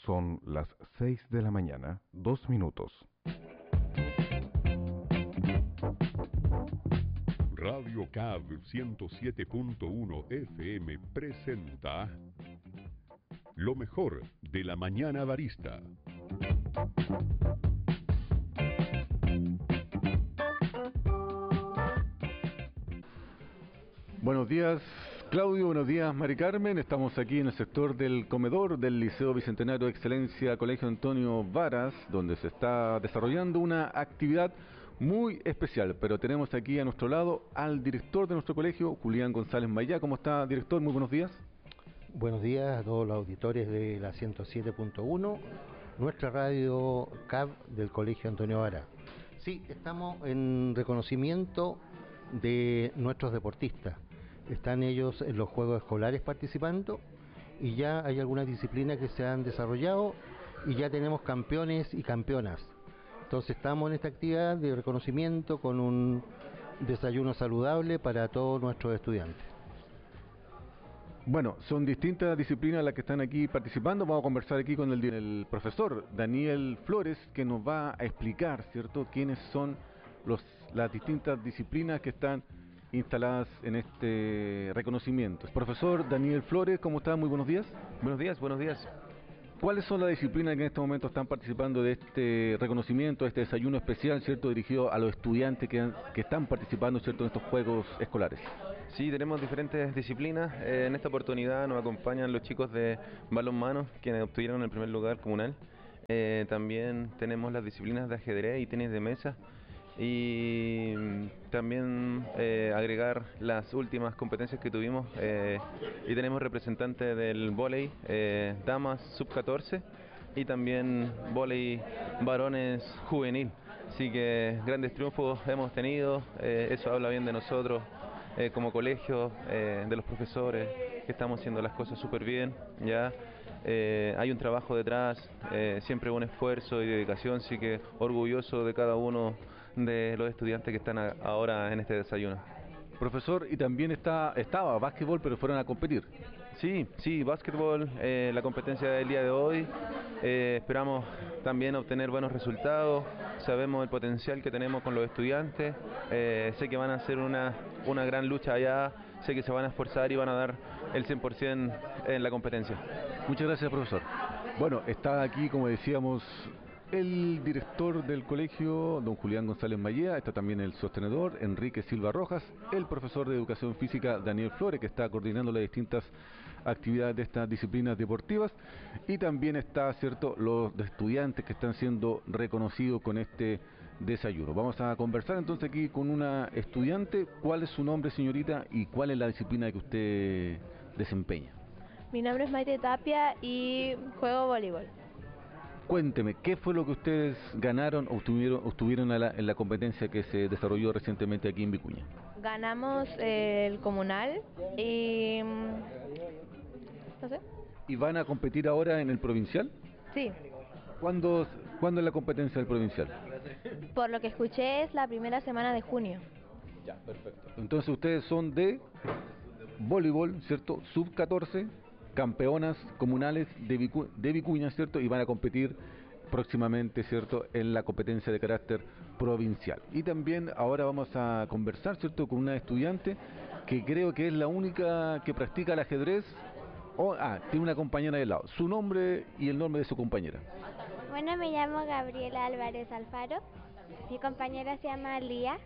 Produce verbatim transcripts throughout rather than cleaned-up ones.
Son las seis de la mañana, dos minutos. Radio C A B ciento siete punto uno F M presenta lo mejor de la mañana barista. Buenos días, Claudio, buenos días, Mari Carmen. Estamos aquí en el sector del comedor del Liceo Bicentenario de Excelencia Colegio Antonio Varas, donde se está desarrollando una actividad muy especial. Pero tenemos aquí a nuestro lado al director de nuestro colegio, Julián González Mayá. ¿Cómo está, director? Muy buenos días. Buenos días a todos los auditores de la ciento siete punto uno, nuestra radio C A B del Colegio Antonio Varas. Sí, estamos en reconocimiento de nuestros deportistas. Están ellos en los Juegos Escolares participando y ya hay algunas disciplinas que se han desarrollado y ya tenemos campeones y campeonas. Entonces estamos en esta actividad de reconocimiento con un desayuno saludable para todos nuestros estudiantes. Bueno, son distintas disciplinas las que están aquí participando. Vamos a conversar aquí con el, el profesor Daniel Flores, que nos va a explicar, ¿cierto?, quiénes son los, las distintas disciplinas que están instaladas en este reconocimiento. Profesor Daniel Flores, ¿cómo está? Muy buenos días. Buenos días, buenos días. ¿Cuáles son las disciplinas que en este momento están participando de este reconocimiento, este desayuno especial, ¿cierto?, dirigido a los estudiantes que, que están participando, ¿cierto?, en estos Juegos Escolares? Sí, tenemos diferentes disciplinas. Eh, en esta oportunidad nos acompañan los chicos de balonmano, quienes obtuvieron el primer lugar comunal. Eh, también tenemos las disciplinas de ajedrez y tenis de mesa. Y también eh, agregar las últimas competencias que tuvimos eh, y tenemos representantes del vóley, eh, damas sub catorce y también vóley varones juvenil, así que grandes triunfos hemos tenido. Eh, eso habla bien de nosotros eh, como colegio, eh, de los profesores, que estamos haciendo las cosas súper bien, ya. Eh, hay un trabajo detrás, eh, siempre un esfuerzo y dedicación, así que orgulloso de cada uno de los estudiantes que están a, ahora en este desayuno. Profesor, y también está estaba básquetbol, pero fueron a competir. Sí, sí, básquetbol, eh, la competencia del día de hoy. Eh, esperamos también obtener buenos resultados. Sabemos el potencial que tenemos con los estudiantes. Eh, sé que van a hacer una, una gran lucha allá. Sé que se van a esforzar y van a dar el cien por ciento en la competencia. Muchas gracias, profesor. Bueno, está aquí, como decíamos, el director del colegio, don Julián González Mayea. Está también el sostenedor, Enrique Silva Rojas, el profesor de educación física, Daniel Flores, que está coordinando las distintas actividades de estas disciplinas deportivas, y también está, cierto, los estudiantes que están siendo reconocidos con este desayuno. Vamos a conversar entonces aquí con una estudiante. ¿Cuál es su nombre, señorita, y cuál es la disciplina que usted desempeña? Mi nombre es Maite Tapia y juego voleibol. Cuénteme, ¿qué fue lo que ustedes ganaron o obtuvieron, obtuvieron a la, en la competencia que se desarrolló recientemente aquí en Vicuña? Ganamos el comunal y... no sé. ¿Y van a competir ahora en el provincial? Sí. ¿Cuándo, ¿Cuándo es la competencia del provincial? Por lo que escuché es la primera semana de junio. Ya, perfecto. Entonces ustedes son de voleibol, ¿cierto? sub catorce, campeonas comunales de, Vicu de Vicuña, ¿cierto? Y van a competir próximamente, ¿cierto?, en la competencia de carácter provincial. Y también ahora vamos a conversar, ¿cierto?, con una estudiante que creo que es la única que practica el ajedrez. Oh, ah, tiene una compañera de lado. Su nombre y el nombre de su compañera. Bueno, me llamo Gabriela Álvarez Alfaro. Mi compañera se llama Lía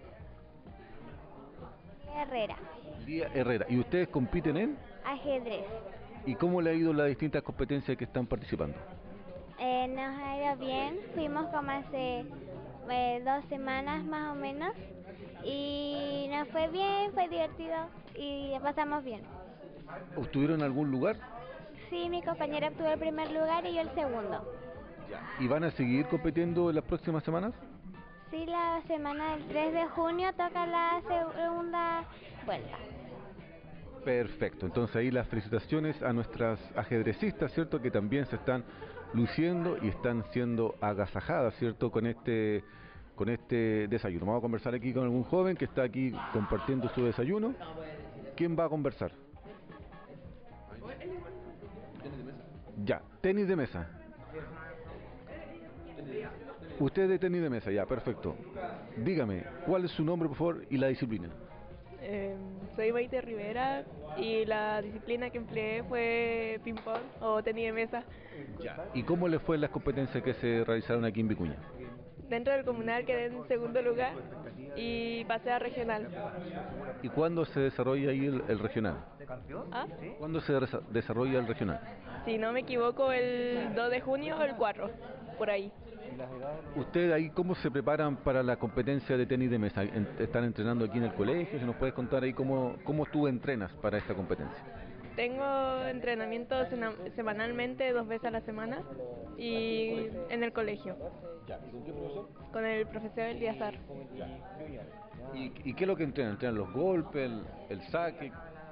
Herrera. Lía Herrera. ¿Y ustedes compiten en? Ajedrez. ¿Y cómo le ha ido las distintas competencias que están participando? Eh, nos ha ido bien. Fuimos como hace eh, dos semanas más o menos. Y nos fue bien, fue divertido y pasamos bien. ¿Obtuvieron algún lugar? Sí, mi compañera obtuvo el primer lugar y yo el segundo. ¿Y van a seguir compitiendo en las próximas semanas? Sí, la semana del tres de junio toca la segunda vuelta. Perfecto, entonces ahí las felicitaciones a nuestras ajedrecistas, ¿cierto?, que también se están luciendo y están siendo agasajadas, ¿cierto?, con este con este desayuno. Vamos a conversar aquí con algún joven que está aquí compartiendo su desayuno. ¿Quién va a conversar? Ya, tenis de mesa. Usted es de tenis de mesa, ya, perfecto. Dígame, ¿cuál es su nombre, por favor, y la disciplina? Eh, soy Maite Rivera y la disciplina que empleé fue ping-pong o tenis de mesa. Ya. ¿Y cómo le fue en las competencias que se realizaron aquí en Vicuña? Dentro del comunal quedé en segundo lugar y pasé a regional. ¿Y cuándo se desarrolla ahí el, el regional? ¿Ah? ¿Cuándo se desa- desarrolla el regional? Si no me equivoco, el dos de junio o el cuatro, por ahí. ¿Ustedes ahí cómo se preparan para la competencia de tenis de mesa? En- ¿Están entrenando aquí en el colegio? Si nos puedes contar ahí cómo, cómo tú entrenas para esta competencia. Tengo entrenamiento sena- semanalmente, dos veces a la semana, y en el colegio. ¿Y con qué profesor? Con el profesor Eliazar. ¿Y, ¿Y qué es lo que entrenan? ¿Entrenan los golpes, el, el saque?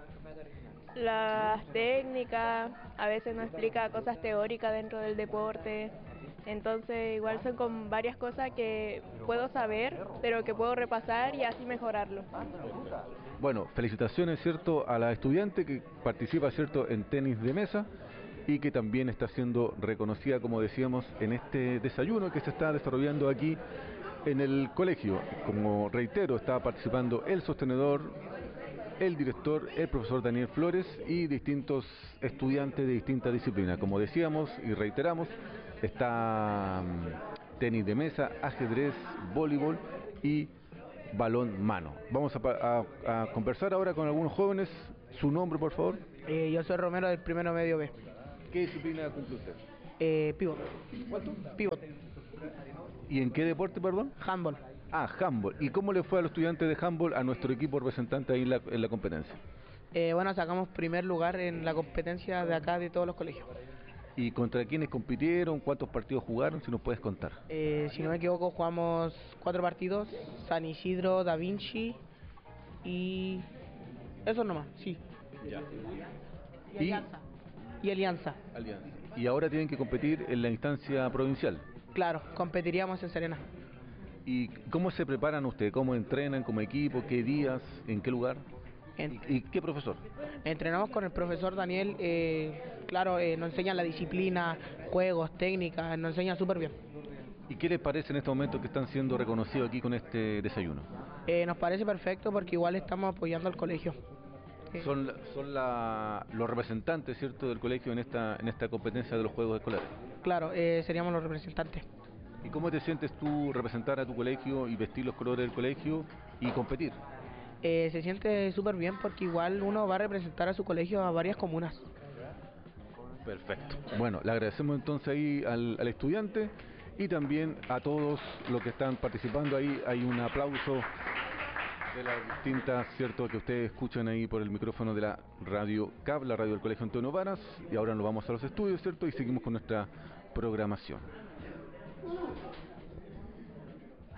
Las técnicas, a veces nos explica cosas teóricas dentro del deporte, entonces igual son con varias cosas que puedo saber, pero que puedo repasar y así mejorarlo. Bueno, felicitaciones, ¿cierto?, a la estudiante que participa, ¿cierto?, en tenis de mesa y que también está siendo reconocida, como decíamos, en este desayuno que se está desarrollando aquí en el colegio. Como reitero, está participando el sostenedor, el director, el profesor Daniel Flores y distintos estudiantes de distintas disciplinas. Como decíamos y reiteramos, está mm, tenis de mesa, ajedrez, voleibol y balón mano. Vamos a, pa- a- a conversar ahora con algunos jóvenes. Su nombre, por favor. Eh, yo soy Romero del primero medio B. ¿Qué disciplina cumple usted? Eh, pivot. Pivot. ¿Y en qué deporte, perdón? Handball. Ah, handball. ¿Y cómo le fue a los estudiantes de handball, a nuestro equipo representante ahí en la, en la competencia? Eh, bueno, sacamos primer lugar en la competencia de acá de todos los colegios. ¿Y contra quiénes compitieron? ¿Cuántos partidos jugaron? Si nos puedes contar. Eh, si no me equivoco, jugamos cuatro partidos. San Isidro, Da Vinci y... eso nomás, sí. Ya. Y Alianza. Y Alianza. Alianza. Y ahora tienen que competir en la instancia provincial. Claro, competiríamos en Serena. ¿Y cómo se preparan ustedes? ¿Cómo entrenan como equipo? ¿Qué días? ¿En qué lugar? En- ¿Y, y qué profesor? Entrenamos con el profesor Daniel, eh, claro, eh, nos enseña la disciplina, juegos, técnicas, nos enseña súper bien. ¿Y qué les parece en este momento que están siendo reconocidos aquí con este desayuno? Eh, nos parece perfecto porque igual estamos apoyando al colegio. Eh, Son, la- son la- los representantes, ¿cierto?, del colegio en esta, en esta competencia de los Juegos Escolares. Claro, eh, seríamos los representantes. ¿Y cómo te sientes tú representar a tu colegio y vestir los colores del colegio y competir? Eh, se siente súper bien porque igual uno va a representar a su colegio a varias comunas. Perfecto. Bueno, le agradecemos entonces ahí al, al estudiante y también a todos los que están participando ahí. Hay un aplauso de las distintas, ¿cierto?, que ustedes escuchan ahí por el micrófono de la radio C A B, la radio del Colegio Antonio Varas. Y ahora nos vamos a los estudios, ¿cierto?, y seguimos con nuestra programación.